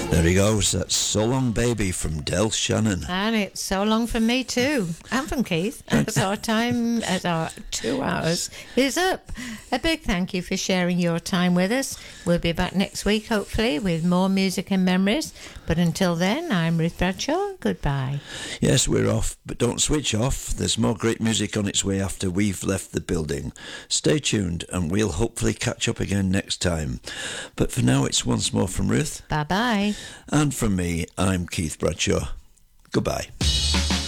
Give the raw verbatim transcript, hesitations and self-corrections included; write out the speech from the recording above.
There he goes. That's So Long Baby from Del Shannon. And it's so long from me too, and from Keith, as our time, as our two hours is up. A big thank you for sharing your time with us. We'll be back next week, hopefully, with more music and memories. But until then, I'm Ruth Bradshaw. Goodbye. Yes, we're off, but don't switch off. There's more great music on its way after we've left the building. Stay tuned, and we'll hopefully catch up again next time. But for now, it's once more from Ruth. Bye-bye. And from me, I'm Keith Bradshaw. Goodbye.